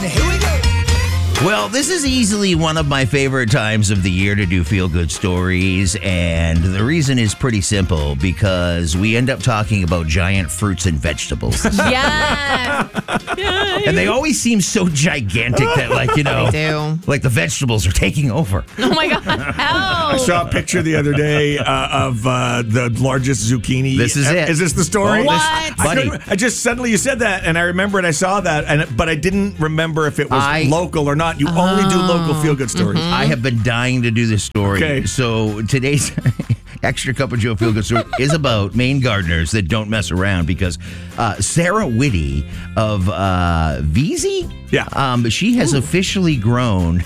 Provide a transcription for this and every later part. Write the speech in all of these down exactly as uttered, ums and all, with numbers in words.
Here we go. Well, this is easily one of my favorite times of the year to do feel-good stories, and the reason is pretty simple, because we end up talking about giant fruits and vegetables. Yeah. And they always seem so gigantic that, like, you know, They do. like the vegetables are taking over. Oh my God. Help. I saw a picture the other day uh, of uh, the largest zucchini. This is it. Is this the story? Oh, What? this- I, buddy. couldn't- I just suddenly you said that, and I remembered I saw that, and but I didn't remember if it was I- local or not. You only do local feel-good stories. I have been dying to do this story. Okay. So today's Extra Cup of Joe Feel Good story is about Maine gardeners that don't mess around, because uh, Sarah Whitty of uh, Veezy, Yeah. um, she has officially grown.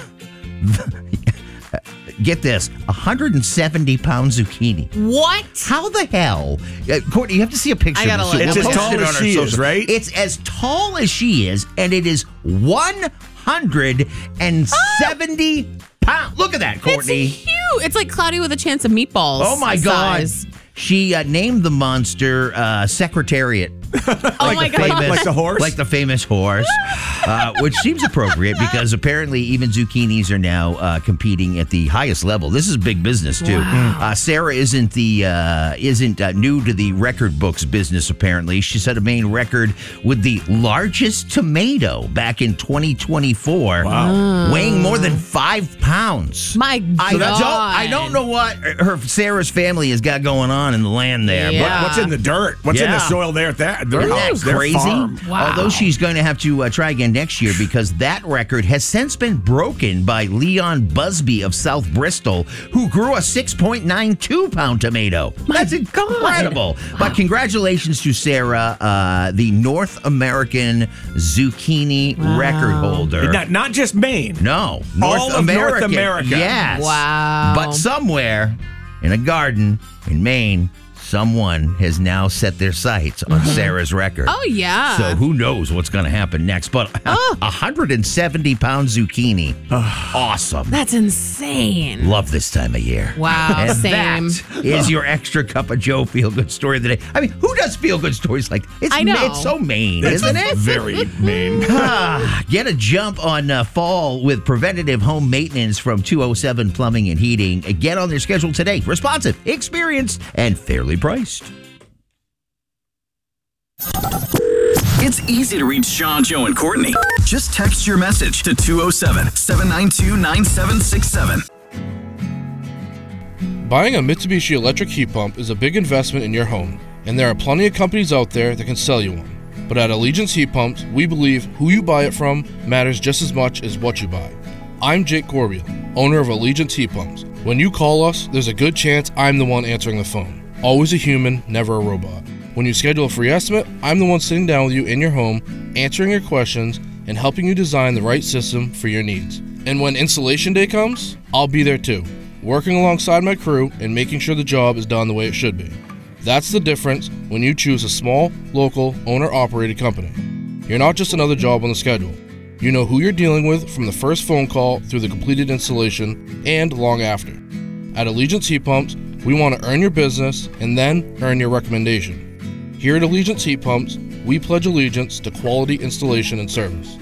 Get this, one hundred seventy pound zucchini. What? How the hell? Uh, Courtney, you have to see a picture I gotta of this. look. It's We'll as post tall it as on our she is, social. right? It's as tall as she is, and it is one hundred seventy pounds. Look at that, Courtney. It's huge. It's like Cloudy with a Chance of Meatballs. Oh, my size. God. She uh, named the monster uh, Secretariat. Oh my the God. famous- Like the horse? Like the famous horse, uh, which seems appropriate because apparently even zucchinis are now uh, competing at the highest level. This is big business too. Uh, Sarah isn't the uh, isn't uh, new to the record books business. Apparently, she set a Maine record with the largest tomato back in twenty twenty-four, Wow. weighing more than five pounds. My I God. don't, I don't know what her Sarah's family has got going on in the land there, Yeah. but What- What's in the dirt? What's in the Yeah. soil there at that? Their isn't that house, their crazy? farm. Wow. Although she's going to have to uh, try again next year, because that record has since been broken by Leon Busby of South Bristol, who grew a six point nine two pound tomato. That's incredible. But congratulations to Sarah, uh, the North American zucchini record holder. Not, not just Maine. No, North All of America. North America. Yes. Wow. But somewhere in a garden in Maine, someone has now set their sights on Sarah's record. Oh, yeah. So who knows what's going to happen next? But a one hundred seventy pound zucchini, awesome. That's insane. Love this time of year. Wow, And same. that is your Extra Cup of Joe Feel Good story of the day. I mean, who does feel good stories like it's I know. It's so Maine, It's isn't it? very Maine. Ah, get a jump on uh, fall with preventative home maintenance from two oh seven Plumbing and Heating. Get on their schedule today. Responsive, experienced, and fairly priced. It's easy to reach Sean, Joe, and Courtney. Just text your message to two oh seven, seven nine two, nine seven six seven. Buying a Mitsubishi electric heat pump is a big investment in your home, and there are plenty of companies out there that can sell you one. But at Allegiance Heat Pumps, we believe who you buy it from matters just as much as what you buy. I'm Jake Corbeil, owner of Allegiance Heat Pumps. When you call us, there's a good chance I'm the one answering the phone. Always a human, never a robot. When you schedule a free estimate, I'm the one sitting down with you in your home, answering your questions, and helping you design the right system for your needs. And when installation day comes, I'll be there too, working alongside my crew and making sure the job is done the way it should be. That's the difference when you choose a small, local, owner-operated company. You're not just another job on the schedule. You know who you're dealing with from the first phone call through the completed installation and long after. At Allegiance Heat Pumps, we want to earn your business and then earn your recommendation. Here at Allegiance Heat Pumps, we pledge allegiance to quality installation and service.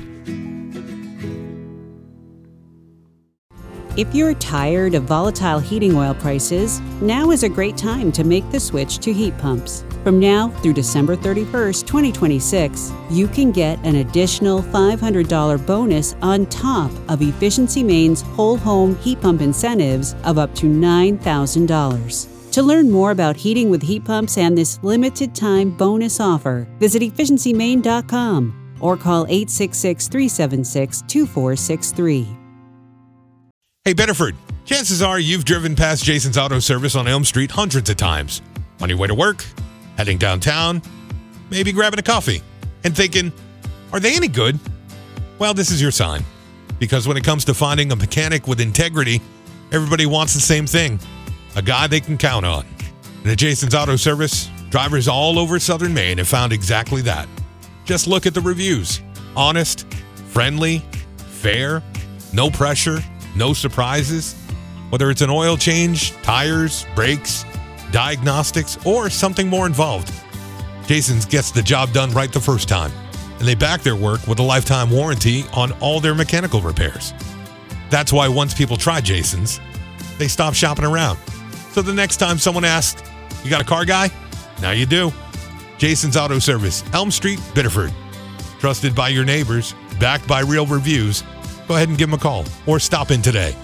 If you're tired of volatile heating oil prices, now is a great time to make the switch to heat pumps. From now through December thirty-first, twenty twenty-six, you can get an additional five hundred dollars bonus on top of Efficiency Maine's whole home heat pump incentives of up to nine thousand dollars. To learn more about heating with heat pumps and this limited time bonus offer, visit efficiency maine dot com or call eight six six, three seven six, two four six three. Hey, Bedford, chances are you've driven past Jason's Auto Service on Elm Street hundreds of times. On your way to work, heading downtown, maybe grabbing a coffee, and thinking, are they any good? Well, this is your sign. Because when it comes to finding a mechanic with integrity, everybody wants the same thing. A guy they can count on. And at Jason's Auto Service, drivers all over Southern Maine have found exactly that. Just look at the reviews. Honest, friendly, fair, no pressure, no surprises. Whether it's an oil change, tires, brakes, diagnostics, or something more involved, Jason's gets the job done right the first time. and they back their work with a lifetime warranty on all their mechanical repairs. That's why once people try Jason's, they stop shopping around. So the next time someone asks, you got a car guy? Now you do. Jason's Auto Service, Elm Street, Biddeford. Trusted by your neighbors, backed by real reviews. Go ahead and give them a call or stop in today.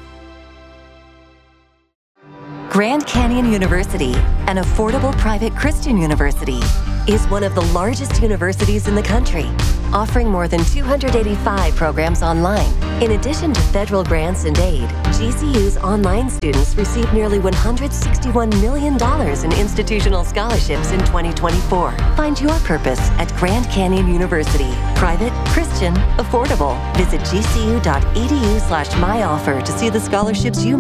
Grand Canyon University, an affordable private Christian university, is one of the largest universities in the country, offering more than two hundred eighty-five programs online. In addition to federal grants and aid, G C U's online students received nearly one hundred sixty-one million dollars in institutional scholarships in twenty twenty-four. Find your purpose at Grand Canyon University. Private, Christian, affordable. Visit gcu.edu slash myoffer to see the scholarships you